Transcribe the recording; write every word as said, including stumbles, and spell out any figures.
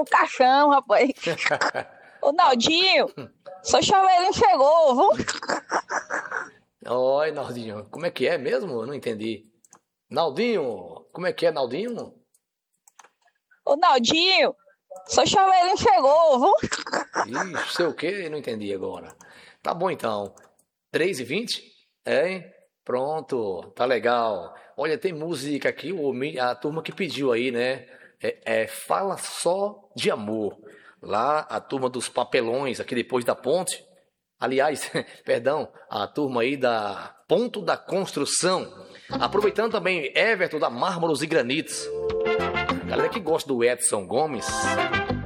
no caixão, rapaz. Ô, Naldinho, seu chaveirinho chegou, viu? Oi, Naldinho, como é que é mesmo? Eu não entendi. Naldinho, como é que é, Naldinho? Ô, Naldinho, seu chaveirinho chegou, viu? Ixi, sei o quê? Eu não entendi agora. Tá bom então. três e vinte? Hein? Pronto, tá legal. Olha, tem música aqui, o mi- a turma que pediu aí, né? É, é Fala Só de Amor. Lá, a turma dos papelões, aqui depois da ponte. Aliás, perdão, a turma aí da Ponto da Construção. Aproveitando também Everton da Mármoros e Granitos. Galera que gosta do Edson Gomes.